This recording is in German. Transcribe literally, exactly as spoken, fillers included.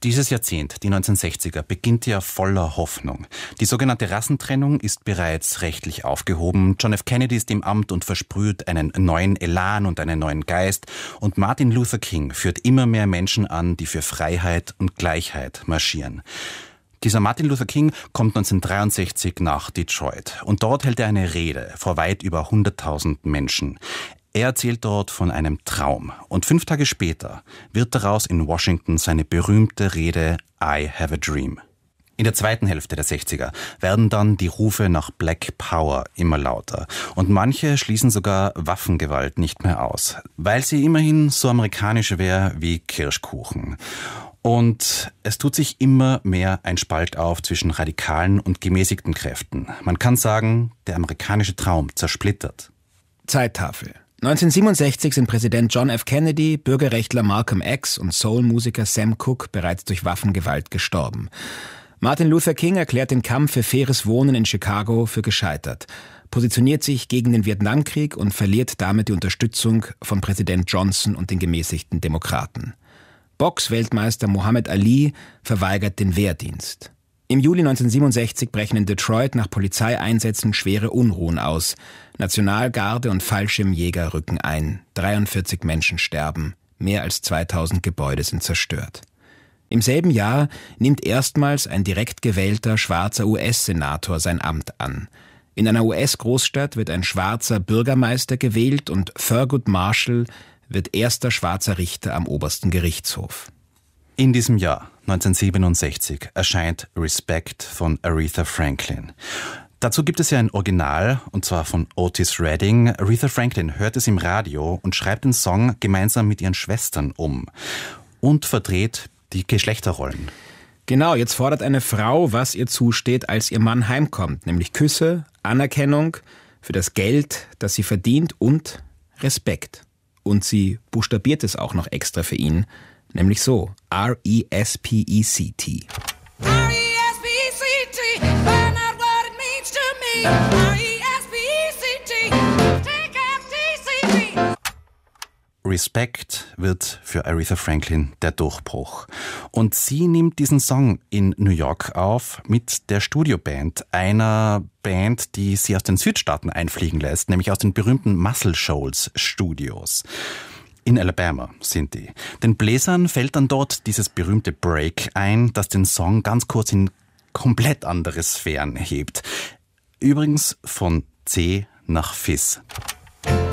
Dieses Jahrzehnt, die neunzehnhundertsechziger, beginnt ja voller Hoffnung. Die sogenannte Rassentrennung ist bereits rechtlich aufgehoben. John F. Kennedy ist im Amt und versprüht einen neuen Elan und einen neuen Geist. Und Martin Luther King führt immer mehr Menschen an, die für Freiheit und Gleichheit marschieren. Dieser Martin Luther King kommt neunzehnhundertdreiundsechzig nach Detroit. Und dort hält er eine Rede vor weit über hunderttausend Menschen. Er erzählt dort von einem Traum. Und fünf Tage später wird daraus in Washington seine berühmte Rede I Have a Dream. In der zweiten Hälfte der sechziger werden dann die Rufe nach Black Power immer lauter. Und manche schließen sogar Waffengewalt nicht mehr aus, weil sie immerhin so amerikanisch wäre wie Kirschkuchen. Und es tut sich immer mehr ein Spalt auf zwischen radikalen und gemäßigten Kräften. Man kann sagen, der amerikanische Traum zersplittert. Zeittafel. neunzehnhundertsiebenundsechzig sind Präsident John F. Kennedy, Bürgerrechtler Malcolm X und Soul-Musiker Sam Cooke bereits durch Waffengewalt gestorben. Martin Luther King erklärt den Kampf für faires Wohnen in Chicago für gescheitert, positioniert sich gegen den Vietnamkrieg und verliert damit die Unterstützung von Präsident Johnson und den gemäßigten Demokraten. Box-Weltmeister Muhammad Ali verweigert den Wehrdienst. Im Juli neunzehnhundertsiebenundsechzig brechen in Detroit nach Polizeieinsätzen schwere Unruhen aus. Nationalgarde und Fallschirmjäger rücken ein. dreiundvierzig Menschen sterben. Mehr als zweitausend Gebäude sind zerstört. Im selben Jahr nimmt erstmals ein direkt gewählter schwarzer U S-Senator sein Amt an. In einer U S-Großstadt wird ein schwarzer Bürgermeister gewählt und Thurgood Marshall wird erster schwarzer Richter am obersten Gerichtshof. In diesem Jahr, neunzehnhundertsiebenundsechzig, erscheint Respect von Aretha Franklin. Dazu gibt es ja ein Original, und zwar von Otis Redding. Aretha Franklin hört es im Radio und schreibt den Song gemeinsam mit ihren Schwestern um und verdreht die Geschlechterrollen. Genau, jetzt fordert eine Frau, was ihr zusteht, als ihr Mann heimkommt, nämlich Küsse, Anerkennung für das Geld, das sie verdient und Respekt. Und sie buchstabiert es auch noch extra für ihn, nämlich so, R E S P E C T. R E S P E C T, find out what it means to me. R E S P E C T, take F T C T. Respect wird für Aretha Franklin der Durchbruch. Und sie nimmt diesen Song in New York auf mit der Studioband, einer Band, die sie aus den Südstaaten einfliegen lässt, nämlich aus den berühmten Muscle Shoals Studios. In Alabama sind die. Den Bläsern fällt dann dort dieses berühmte Break ein, das den Song ganz kurz in komplett andere Sphären hebt. Übrigens von C nach Fis.